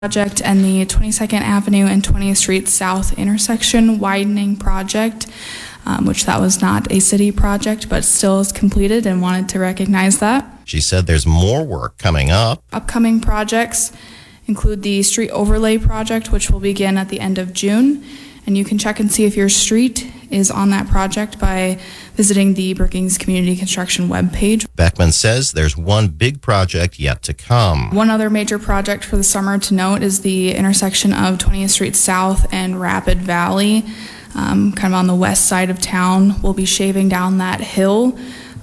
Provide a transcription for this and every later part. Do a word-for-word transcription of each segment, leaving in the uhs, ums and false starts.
project and the twenty-second Avenue and twentieth Street South intersection widening project, um, which that was not a city project, but still is completed, and wanted to recognize that. She said there's more work coming up. Upcoming projects include the street overlay project, which will begin at the end of June, and you can check and see if your street is on that project by visiting the Brookings Community Construction webpage. Beckman says there's one big project yet to come. One other major project for the summer to note is the intersection of twentieth Street South and Rapid Valley, um, kind of on the west side of town. We'll be shaving down that hill,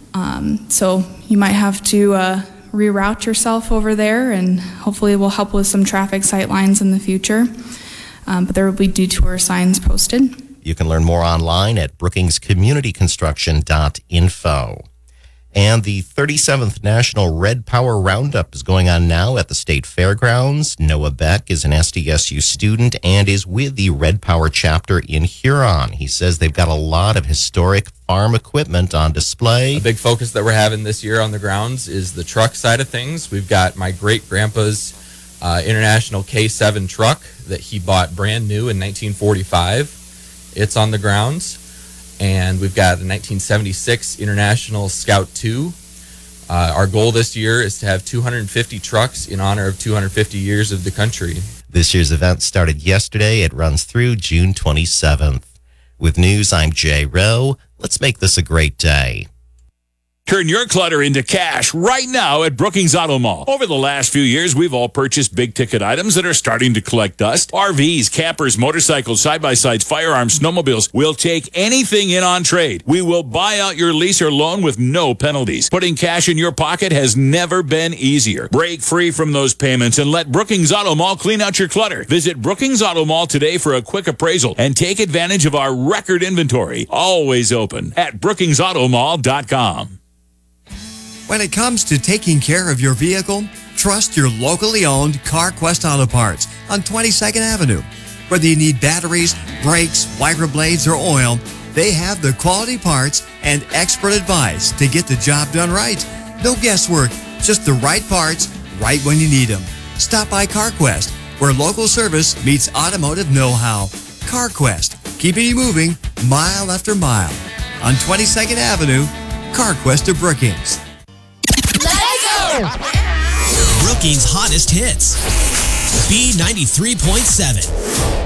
um, so you might have to uh, reroute yourself over there, and hopefully it will help with some traffic sight lines in the future. Um, but there will be detour signs posted. You can learn more online at brookings community construction dot info. And the thirty-seventh National Red Power Roundup is going on now at the State Fairgrounds. Noah Beck is an S D S U student and is with the Red Power chapter in Huron. He says they've got a lot of historic farm equipment on display. A big focus that we're having this year on the grounds is the truck side of things. We've got my great-grandpa's uh, International K seven truck that he bought brand new in nineteen forty-five. It's on the grounds. And we've got a nineteen seventy-six International Scout two. Uh, our goal this year is to have two hundred fifty trucks in honor of two hundred fifty years of the country. This year's event started yesterday. It runs through June twenty-seventh. With news, I'm Jay Rowe. Let's make this a great day. Turn your clutter into cash right now at Brookings Auto Mall. Over the last few years, we've all purchased big-ticket items that are starting to collect dust. R Vs, campers, motorcycles, side-by-sides, firearms, snowmobiles. We'll take anything in on trade. We will buy out your lease or loan with no penalties. Putting cash in your pocket has never been easier. Break free from those payments and let Brookings Auto Mall clean out your clutter. Visit Brookings Auto Mall today for a quick appraisal and take advantage of our record inventory. Always open at brookings auto mall dot com. When it comes to taking care of your vehicle, trust your locally owned CarQuest Auto Parts on twenty-second Avenue. Whether you need batteries, brakes, wiper blades, or oil, they have the quality parts and expert advice to get the job done right. No guesswork, just the right parts, right when you need them. Stop by CarQuest, where local service meets automotive know-how. CarQuest, keeping you moving mile after mile. On twenty-second Avenue, CarQuest of Brookings. Brookings' hottest hits. B ninety-three point seven.